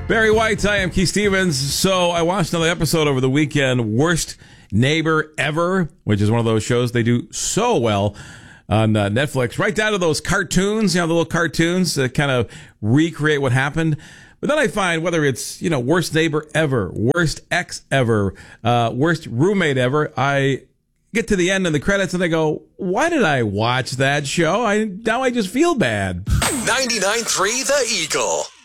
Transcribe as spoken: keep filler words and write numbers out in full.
Barry White, I am Keith Stevens. So I watched another episode over the weekend, Worst Neighbor Ever, which is one of those shows they do so well on uh, Netflix, right down to those cartoons, you know, the little cartoons that kind of recreate what happened. But then I find whether it's, you know, worst neighbor ever, worst ex ever, uh, worst roommate ever, I get to the end of the credits and I go, why did I watch that show? I now I just feel bad. ninety-nine point three The Eagle.